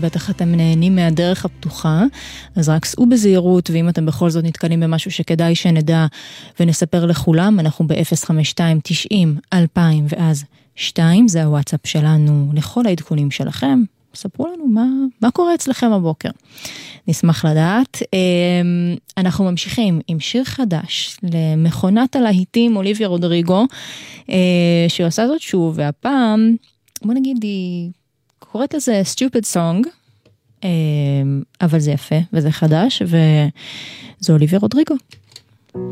בטח אתם נהנים מהדרך הפתוחה, אז רק סעו בזהירות, ואם אתם בכל זאת נתקלים במשהו שכדאי שנדע ונספר לכולם, אנחנו ב-052-90-2000 ואז 2, זה הוואטסאפ שלנו לכל העדכונים שלכם. ספרו לנו מה קורה אצלכם הבוקר. נשמח לדעת. אנחנו ממשיכים עם שיר חדש למכונת הלהיטים אוליביה רודריגו, שעושה זאת שוב, והפעם, בוא נגיד, היא קוראת לזה stupid song, אבל זה יפה וזה חדש, וזו אוליביה רודריגו.